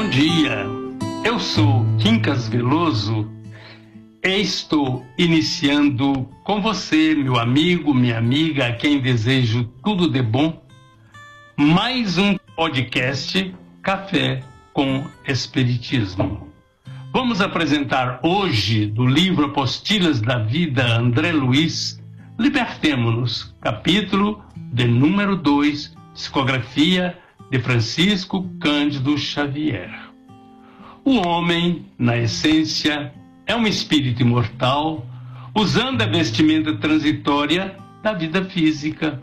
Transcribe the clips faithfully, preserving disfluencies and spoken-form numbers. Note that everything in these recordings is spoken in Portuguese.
dia, eu sou Quincas Veloso e estou iniciando com você, meu amigo, minha amiga, a quem desejo tudo de bom, mais um podcast Café com Espiritismo. Vamos apresentar hoje, do livro Apostilas da Vida, André Luiz, Libertemo-nos, capítulo de número dois, psicografia de Francisco Cândido Xavier. O homem, na essência, é um espírito imortal, usando a vestimenta transitória da vida física.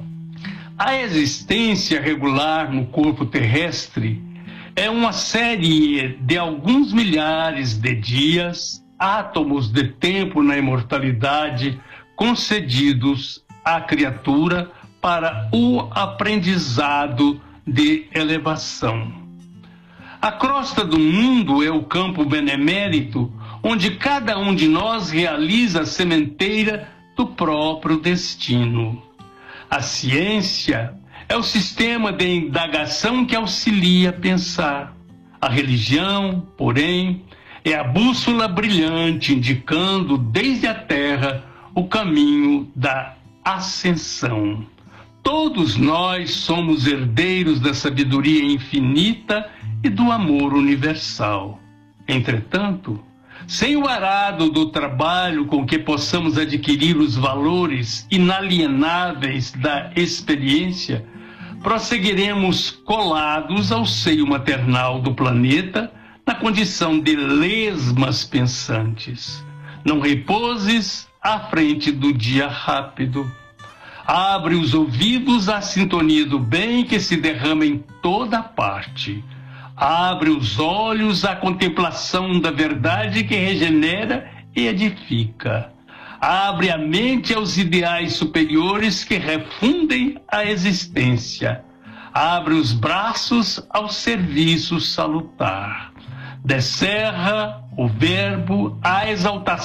A existência regular no corpo terrestre é uma série de alguns milhares de dias, átomos de tempo na imortalidade, concedidos à criatura para o aprendizado de elevação. A crosta do mundo é o campo benemérito, onde cada um de nós realiza a sementeira do próprio destino. A ciência é o sistema de indagação que auxilia a pensar. A religião, porém, é a bússola brilhante indicando desde a terra o caminho da ascensão. Todos nós somos herdeiros da sabedoria infinita e do amor universal. Entretanto, sem o arado do trabalho com que possamos adquirir os valores inalienáveis da experiência, prosseguiremos colados ao seio maternal do planeta na condição de lesmas pensantes. Não repouses à frente do dia rápido. Abre os ouvidos à sintonia do bem que se derrama em toda parte. Abre os olhos à contemplação da verdade que regenera e edifica. Abre a mente aos ideais superiores que refundem a existência. Abre os braços ao serviço salutar. Descerra o verbo à exaltação